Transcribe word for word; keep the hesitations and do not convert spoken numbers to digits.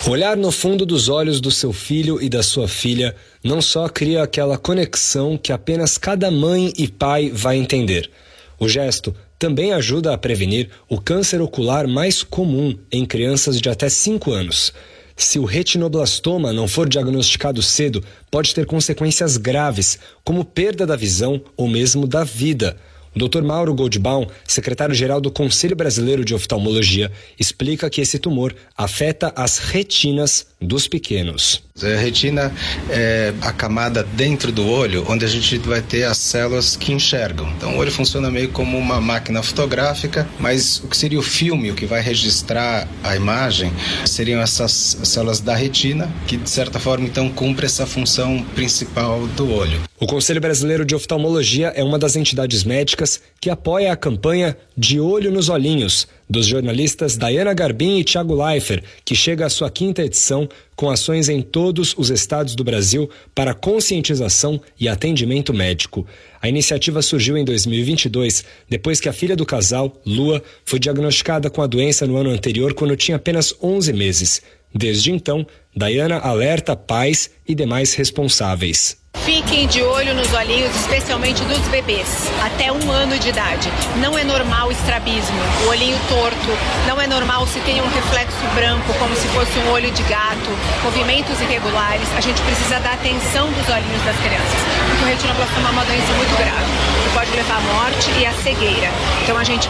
Olhar no fundo dos olhos do seu filho e da sua filha não só cria aquela conexão que apenas cada mãe e pai vai entender. O gesto também ajuda a prevenir o câncer ocular mais comum em crianças de até cinco anos. Se o retinoblastoma não for diagnosticado cedo, pode ter consequências graves, como perda da visão ou mesmo da vida. O doutor Mauro Goldbaum, secretário-geral do Conselho Brasileiro de Oftalmologia, explica que esse tumor afeta as retinas dos pequenos. A retina é a camada dentro do olho onde a gente vai ter as células que enxergam. Então o olho funciona meio como uma máquina fotográfica, mas o que seria o filme, o que vai registrar a imagem, seriam essas células da retina, que de certa forma então cumpre essa função principal do olho. O Conselho Brasileiro de Oftalmologia é uma das entidades médicas que apoia a campanha De Olho nos Olhinhos, dos jornalistas Dayana Garbim e Thiago Leifert, que chega à sua quinta edição com ações em todos os estados do Brasil para conscientização e atendimento médico. A iniciativa surgiu em dois mil e vinte e dois, depois que a filha do casal, Lua, foi diagnosticada com a doença no ano anterior, quando tinha apenas onze meses. Desde então, Dayana alerta pais e demais responsáveis. Fiquem de olho nos olhinhos, especialmente dos bebês, até um ano de idade. Não é normal o estrabismo, o olhinho torto, não é normal se tem um reflexo branco, como se fosse um olho de gato, movimentos irregulares. A gente precisa dar atenção dos olhinhos das crianças, porque o retinoblastoma é uma doença muito grave, que pode levar à morte e à cegueira. Então a gente